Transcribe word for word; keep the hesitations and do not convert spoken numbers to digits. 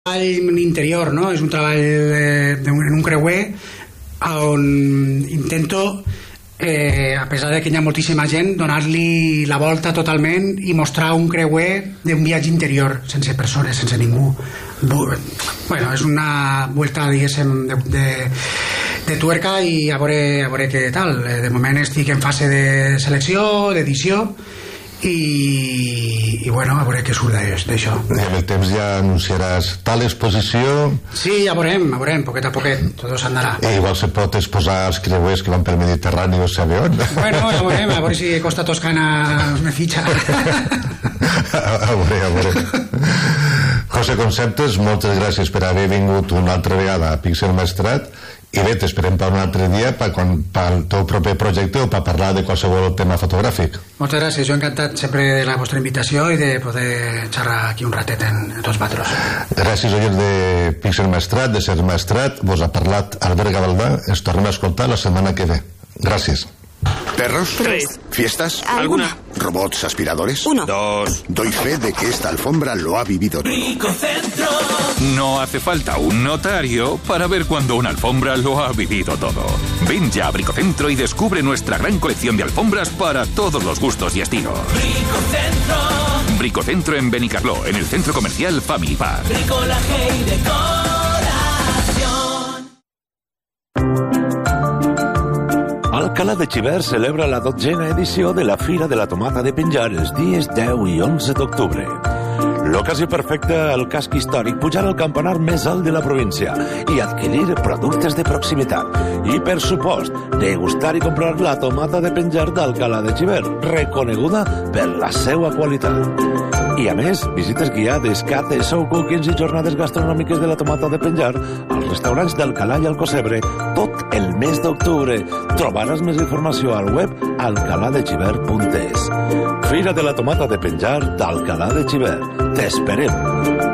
treball interior, no? És un treball eh, en un creuer on intento, eh, a pesar de que hi ha moltíssima gent, donar-li la volta totalment i mostrar un creuer d'un viatge interior, sense persones, sense ningú. Bueno, és una vuelta, diguéssim, de, de, de tuerca i a veure, a veure què tal. De moment estic en fase de selecció, d'edició, i, i bueno, a veure què surt d'això. I amb el temps ja anunciaràs tal exposició. Sí, ja veurem, ja veurem, poquet a poquet, tot s'andarà. I igual se pot exposar els creuers que van pel Mediterrani o sabe on. Bueno, ja veurem, a veure si Costa Toscana me fitxa. A veure, a veure. José Conceptes, moltes gràcies per haver vingut una altra vegada a Píxel Maestrat. I bé, t'esperem per un altre dia per el teu propi projecte o per parlar de qualsevol tema fotogràfic. Moltes gràcies, jo encantat sempre de la vostra invitació i de poder xerrar aquí un ratet en tots vosaltres. Gràcies, oients de Píxel Maestrat, de Ser Maestrat. Vos ha parlat Albert Gavaldà. Ens tornem a escoltar la setmana que ve. Gràcies. ¿Perros? Tres. ¿Fiestas? ¿Alguna? ¿Robots aspiradores? Uno. Dos. Doy fe de que esta alfombra lo ha vivido todo. Bricocentro. No hace falta un notario para ver cuando una alfombra lo ha vivido todo. Ven ya a Bricocentro y descubre nuestra gran colección de alfombras para todos los gustos y estilos. Bricocentro. Bricocentro en Benicarló, en el centro comercial Family Park. Bricolaje y decoración. Alcalá de Xivert celebra la dotzena edició de la Fira de la Tomata de Penjar els dies deu i onze d'octubre. L'ocasió perfecta al casc històric, pujar al campanar més alt de la província i adquirir productes de proximitat. I, per supost, degustar i comprar la tomata de penjar d'Alcalá de Xivert, reconeguda per la seva qualitat. I, a més, visites guiades, cates, show cookings i jornades gastronòmiques de la tomata de penjar als restaurants d'Alcalá i Alcocebre tot el mes d'octubre. Trobaràs més informació al web alcalá de xivert punt es. Fira de la tomata de penjar d'Alcalá de Xivert. T'esperem!